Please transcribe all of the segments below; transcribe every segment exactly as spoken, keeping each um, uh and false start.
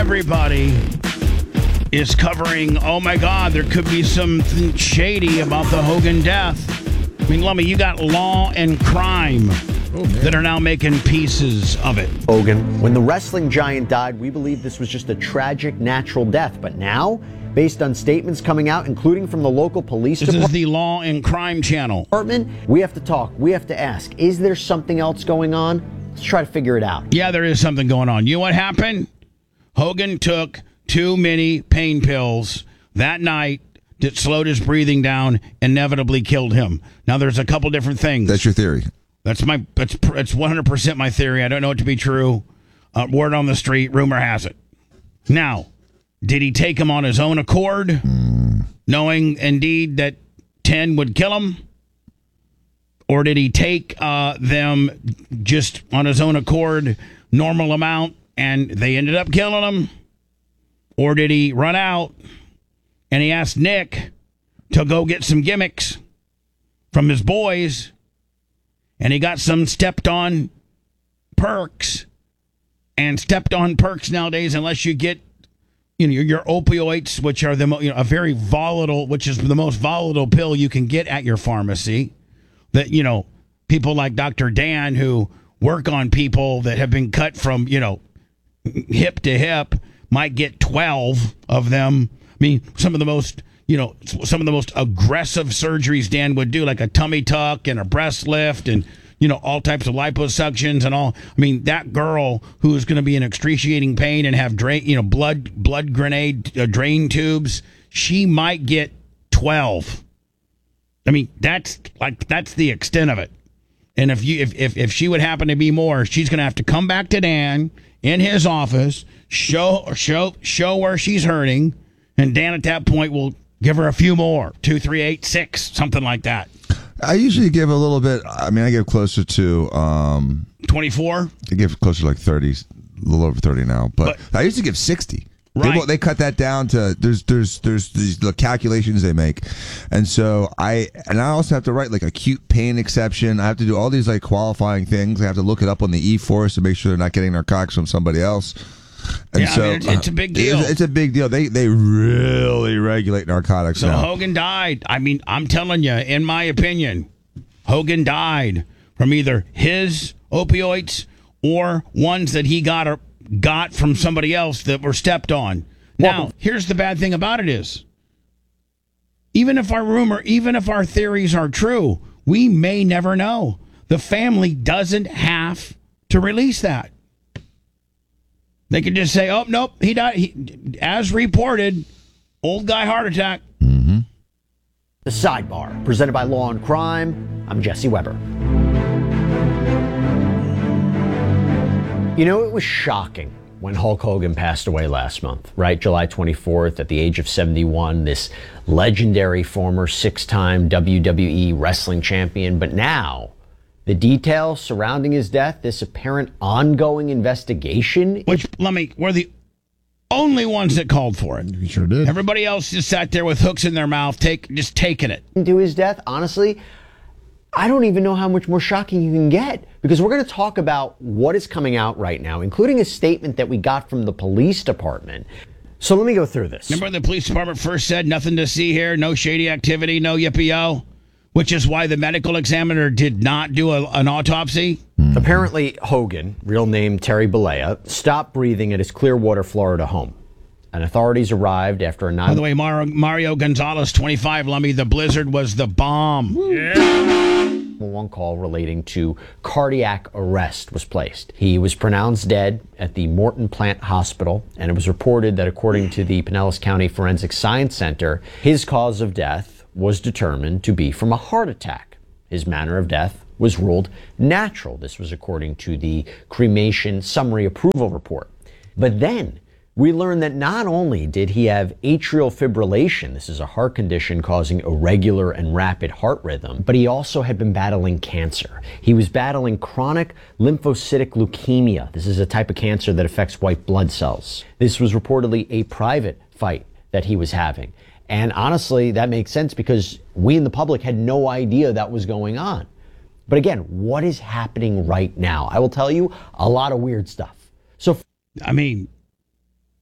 everybody is covering, oh my God, there could be something shady about the Hogan death. I mean, Lummy, you got Law and Crime oh, that are now making pieces of it. Hogan, when the wrestling giant died, we believed this was just a tragic natural death. But now, based on statements coming out, including from the local police this department, is the Law and Crime channel. We have to talk. We have to ask, is there something else going on? Let's try to figure it out. Yeah, there is something going on. You know what happened? Hogan took too many pain pills that night that slowed his breathing down, inevitably killed him. Now, there's a couple different things. That's your theory. That's my. That's it's one hundred percent my theory. I don't know it to be true. Uh, word on the street, rumor has it. Now, did he take him on his own accord, mm. knowing indeed that ten would kill him? Or did he take uh, them just on his own accord, normal amount, and they ended up killing him? Or did he run out and he asked Nick to go get some gimmicks from his boys, and he got some stepped on perks, and stepped on perks nowadays, unless you get, you know, your, your opioids, which are the mo- you know, a very volatile, which is the most volatile pill you can get at your pharmacy, that, you know, people like Doctor Dan who work on people that have been cut from, you know, hip to hip might get twelve of them. I mean, some of the most, you know, some of the most aggressive surgeries Dan would do, like a tummy tuck and a breast lift and, you know, all types of liposuctions and all. I mean, that girl who is going to be in excruciating pain and have drain, you know, blood, blood grenade uh, drain tubes, she might get twelve. I mean, that's like, that's the extent of it. And if you, if, if, if she would happen to be more, she's going to have to come back to Dan in his office, show, show, show where she's hurting. And Dan at that point will give her a few more, two, three, eight, six, something like that. I usually give a little bit. I mean, I give closer to um, twenty-four. I give closer to like thirty, a little over thirty now. But, but I used to give sixty. Right. They, they cut that down to there's there's there's these the calculations they make, and so I and I also have to write like acute pain exception. I have to do all these like qualifying things. I have to look it up on the E-Force to make sure they're not getting narcotics from somebody else. And yeah, so I mean, it's, it's a big deal. It's, it's a big deal. They they really regulate narcotics so now. Hogan died. I mean, I'm telling you, in my opinion, Hogan died from either his opioids or ones that he got or got from somebody else that were stepped on. Now, well, here's the bad thing about it is, even if our rumor, even if our theories are true, we may never know. The family doesn't have to release that. They could just say, oh, nope, he died. He, as reported, old guy heart attack. Mm-hmm. The Sidebar, presented by Law and Crime. I'm Jesse Weber. You know, it was shocking when Hulk Hogan passed away last month, right? July twenty-fourth, at the age of seventy-one, this legendary former six-time W W E wrestling champion. But now, the details surrounding his death, this apparent ongoing investigation. Which, let me, we're the only ones that called for it. We sure did. Everybody else just sat there with hooks in their mouth, take just taking it. To his death, honestly, I don't even know how much more shocking you can get, because we're going to talk about what is coming out right now, including a statement that we got from the police department. So let me go through this. Remember when the police department first said nothing to see here, no shady activity, no yippee-yo? Which is why the medical examiner did not do a, an autopsy? Mm-hmm. Apparently, Hogan, real name Terry Bollea, stopped breathing at his Clearwater, Florida home. And authorities arrived after a nine... By the way, Mario, Mario Gonzalez, twenty-five, Lummy, the blizzard was the bomb. Yeah. One call relating to cardiac arrest was placed. He was pronounced dead at the Morton Plant Hospital, and it was reported that according to the Pinellas County Forensic Science Center, his cause of death was determined to be from a heart attack. His manner of death was ruled natural. This was according to the cremation summary approval report. But then we learned that not only did he have atrial fibrillation, this is a heart condition causing irregular and rapid heart rhythm, but he also had been battling cancer. He was battling chronic lymphocytic leukemia. This is a type of cancer that affects white blood cells. This was reportedly a private fight that he was having. And honestly, that makes sense because we in the public had no idea that was going on. But again, what is happening right now? I will tell you a lot of weird stuff. So, I mean,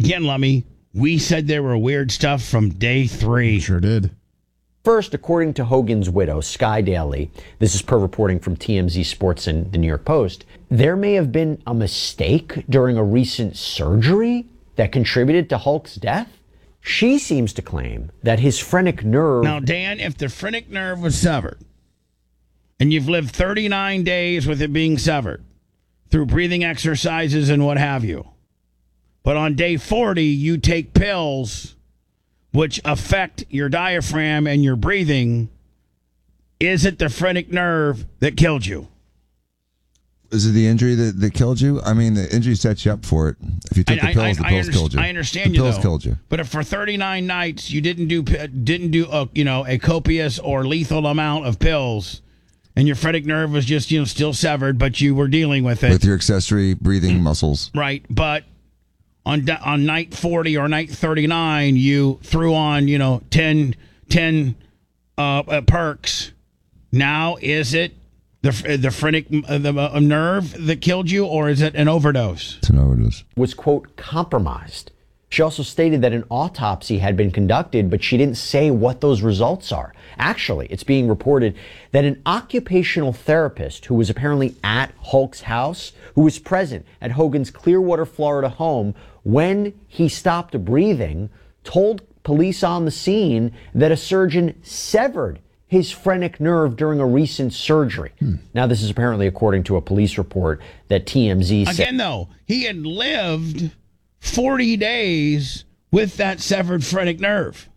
Again, Lummy, we said there were weird stuff from day three. Sure did. First, according to Hogan's widow, Sky Daly, this is per reporting from T M Z Sports and the New York Post, there may have been a mistake during a recent surgery that contributed to Hulk's death. She seems to claim that his phrenic nerve... Now, Dan, if the phrenic nerve was severed, and you've lived thirty-nine days with it being severed, through breathing exercises and what have you, but on day forty, you take pills which affect your diaphragm and your breathing, is it the phrenic nerve that killed you? Is it the injury that, that killed you? I mean, the injury sets you up for it. If you took I, the pills, I, I, the pills I under, killed you. I understand the you, pills though. killed you. But if for thirty-nine nights you didn't do didn't do a, you know a copious or lethal amount of pills, and your phrenic nerve was just you know still severed, but you were dealing with it With your accessory breathing muscles. right? But on on night forty or night thirty-nine, you threw on you know ten, ten uh, uh, perks. Now is it the the phrenic uh, the uh, nerve that killed you, or is it an overdose? It's an overdose. was, quote, compromised. She also stated that an autopsy had been conducted, but she didn't say what those results are. Actually, it's being reported that an occupational therapist who was apparently at Hulk's house, who was present at Hogan's Clearwater, Florida home when he stopped breathing, told police on the scene that a surgeon severed his phrenic nerve during a recent surgery. Hmm. Now, this is apparently according to a police report that T M Z said. Again, though, he had lived forty days with that severed phrenic nerve.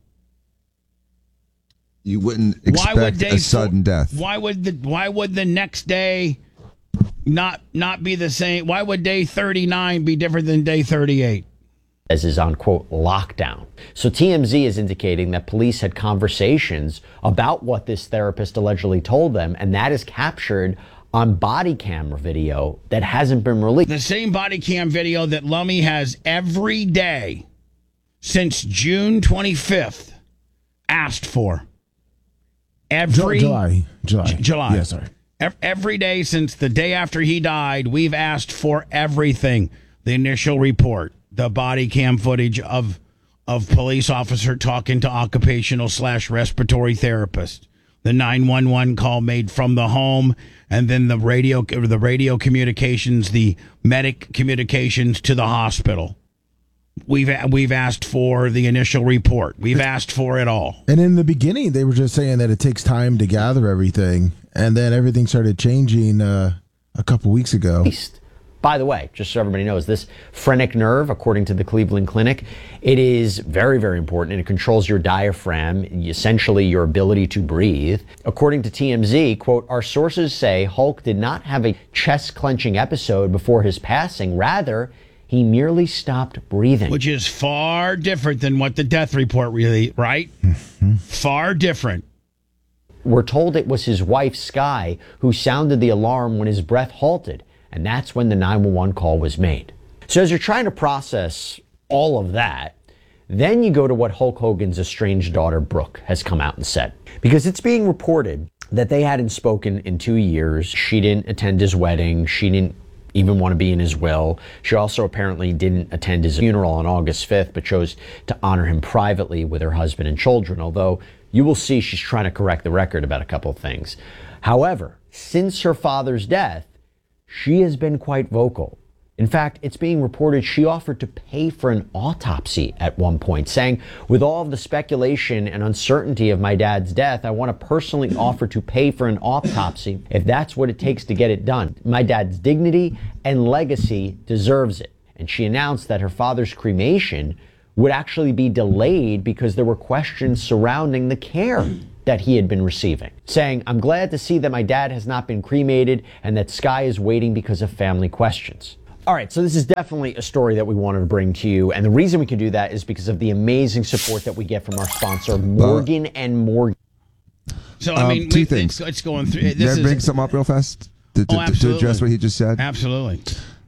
You wouldn't expect Why would day a sudden four, death. Why would the Why would the next day not not be the same? Why would day thirty-nine be different than day thirty-eight? As is on, quote, lockdown. So T M Z is indicating that police had conversations about what this therapist allegedly told them, and that is captured on body camera video that hasn't been released. The same body cam video that Lummy has every day since June twenty-fifth asked for. Every July. July. J- July. Yeah, sorry. Every day since the day after he died, we've asked for everything. The initial report, the body cam footage of of police officer talking to occupational slash respiratory therapist, the nine one one call made from the home, and then the radio the radio communications, the medic communications to the hospital. We've we've asked for the initial report. We've asked for it all. And in the beginning, they were just saying that it takes time to gather everything, and then everything started changing uh, a couple weeks ago. By the way, just so everybody knows, this phrenic nerve, according to the Cleveland Clinic, it is very, very important, and it controls your diaphragm, essentially your ability to breathe. According to T M Z, quote, our sources say Hulk did not have a chest-clenching episode before his passing. Rather, he merely stopped breathing. Which is far different than what the death report really, right? Mm-hmm. Far different. We're told it was his wife, Sky, who sounded the alarm when his breath halted, and that's when the nine one one call was made. So as you're trying to process all of that, then you go to what Hulk Hogan's estranged daughter, Brooke, has come out and said. Because it's being reported that they hadn't spoken in two years. She didn't attend his wedding. She didn't even want to be in his will. She also apparently didn't attend his funeral on August fifth, but chose to honor him privately with her husband and children, although you will see she's trying to correct the record about a couple of things. However, since her father's death, she has been quite vocal. In fact, it's being reported she offered to pay for an autopsy at one point, saying, with all of the speculation and uncertainty of my dad's death, I want to personally offer to pay for an autopsy if that's what it takes to get it done. My dad's dignity and legacy deserves it. And she announced that her father's cremation would actually be delayed because there were questions surrounding the care that he had been receiving, saying, I'm glad to see that my dad has not been cremated and that Sky is waiting because of family questions. All right, so this is definitely a story that we wanted to bring to you, and the reason we can do that is because of the amazing support that we get from our sponsor, Morgan and Morgan. So, I Um, mean, two we, things. It's, it's going through. This Can I is, bring something up real fast to, to, Oh, to address absolutely. what he just said? Absolutely.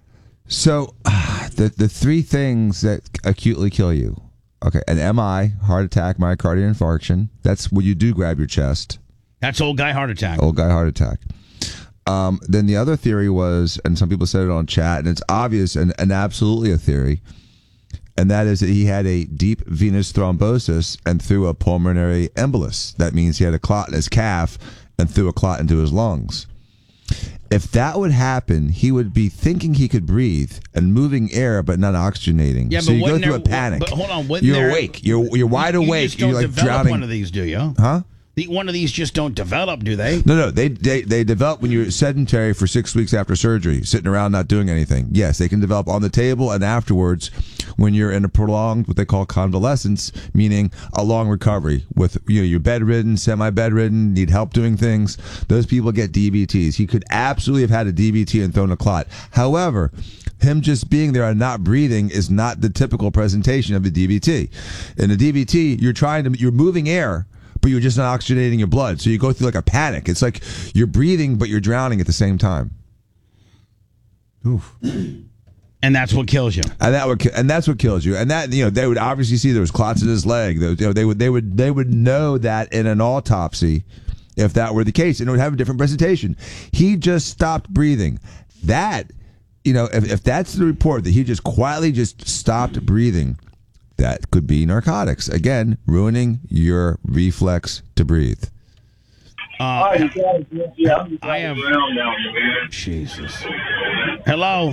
So, uh, the the three things that acutely kill you. Okay, an M I, heart attack, myocardial infarction. That's when you do grab your chest. That's old guy heart attack. Old guy heart attack. Um, then the other theory was, and some people said it on chat, and it's obvious and, and absolutely a theory, and that is that he had a deep venous thrombosis and through a pulmonary embolus. That means he had a clot in his calf and threw a clot into his lungs. If that would happen, he would be thinking he could breathe and moving air, but not oxygenating. Yeah, so but you go wouldn't through a there- panic. But hold on, wouldn't you're there- awake. You're you're wide You awake. just don't You're like develop drowning. one of these, do you? Huh? The, one of these just don't develop, do they? No, no. They, they they develop when you're sedentary for six weeks after surgery, sitting around not doing anything. Yes, they can develop on the table and afterwards when you're in a prolonged, what they call convalescence, meaning a long recovery with, you know, you're bedridden, semi-bedridden, need help doing things. Those people get D V Ts. He could absolutely have had a D V T and thrown a clot. However, him just being there and not breathing is not the typical presentation of a D V T. In a D V T, you're trying to, you're moving air, but you're just not oxygenating your blood. So you go through like a panic. It's like you're breathing, but you're drowning at the same time. Oof. And that's what kills you. And that would, ki- and that's what kills you. And that, you know, they would obviously see there was clots in his leg. They, you know, they would, they would, they would know that in an autopsy, if that were the case, and it would have a different presentation. He just stopped breathing. That, you know, if, if that's the report that he just quietly just stopped breathing, that could be narcotics. Again, ruining your reflex to breathe. Uh, you guys, yeah, I'm just I am- around down here. Jesus. Hello.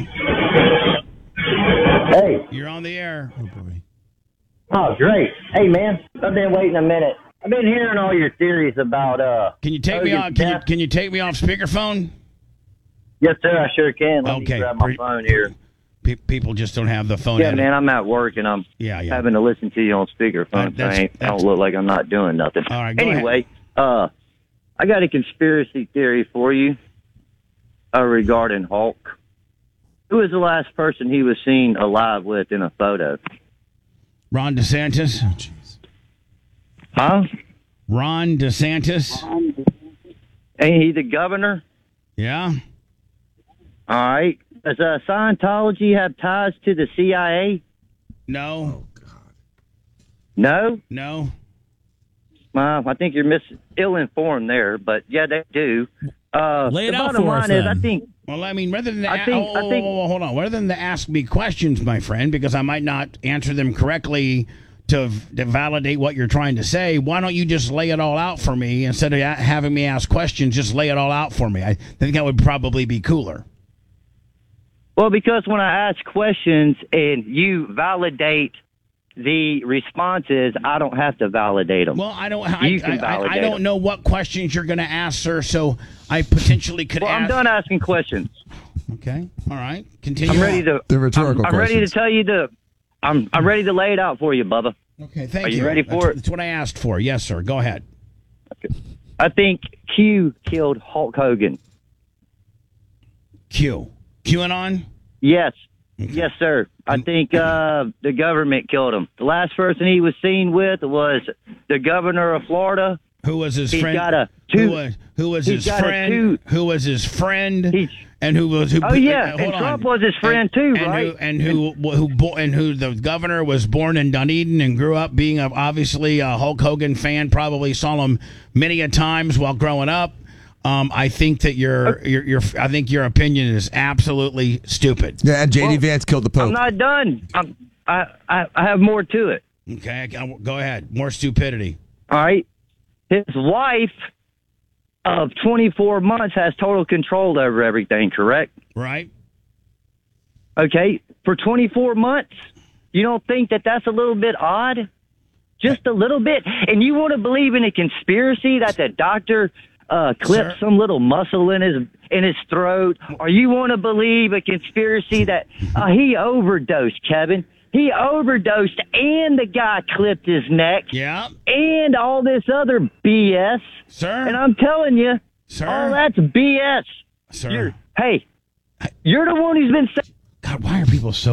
Hey, You're on the air. Oh boy. oh great. Hey man, I've been waiting a minute. I've been hearing all your theories about uh. Can you take me Hogan's off? Can you, death. can you take me off speakerphone? Yes, sir. I sure can. Let Okay, me grab my pre- phone here. Pe- people just don't have the phone. Yeah, edit. man, I'm at work and I'm Yeah, yeah. having to listen to you on Uh, speakerphone. so that's- I, ain't, I that's- don't look like I'm not doing nothing. All right, go anyway, uh, I got a conspiracy theory for you uh, regarding Hulk. Who was the last person he was seen alive with in a photo? Ron DeSantis. Huh? Ron DeSantis. Ain't he the governor? Yeah. All right. Does uh, Scientology have ties to the C I A? No. No? No. Well, I think you're mis- ill-informed there, but yeah, they do. Uh, Lay it the out bottom for us, line is, I then. think, Well, I mean, rather than I a- think- oh, I think- oh, oh, hold on, rather than to ask me questions, my friend, because I might not answer them correctly to, to validate what you're trying to say, why don't you just lay it all out for me instead of a- having me ask questions? Just lay it all out for me. I think that would probably be cooler. well, because when I ask questions and you validate the responses, I don't have to validate them. Well, I don't. I, You can I, I, I validate don't them. know what questions you're going to ask, sir. So I potentially could Well, ask. I'm done asking questions. Okay. All right. Continue. I'm ready on. to. They're rhetorical I'm, I'm ready to questions. tell you the. I'm I'm ready to lay it out for you, Bubba. Okay. Thank Are you. you ready for that's, it? That's what I asked for. Yes, sir. Go ahead. I think Q killed Hulk Hogan. Q. QAnon. Yes. Yes, sir. I think uh, the government killed him. The last person he was seen with was the governor of Florida. Who was his He's friend? got a who two- was who was he's his got a friend? two- Who was his friend? He's- and who was who? Oh, yeah, uh, hold and on. Trump was his friend, too, and right? Who, and who who bo- and who the governor was born in Dunedin and grew up being a, obviously a Hulk Hogan fan. Probably saw him many a times while growing up. Um, I think that your your your I think your opinion is absolutely stupid. Yeah, and J D Well, Vance killed the I'm Pope. not done. I'm, I, I I have more to it. Okay, I- I- go ahead. More stupidity. All right. His wife of twenty-four months has total control over everything, correct? Right? Okay. For twenty-four months, you don't think that that's a little bit odd? Just a little bit? And you want to believe in a conspiracy that the doctor uh, clipped Sir? some little muscle in his in his throat? Or you want to believe a conspiracy that uh, he overdosed, Kevin? He overdosed and the guy clipped his neck Yeah, and all this other B S. sir. And I'm telling you, Sir? all that's B S. Sir. You're, hey, you're the one who's been saying. God, why are people so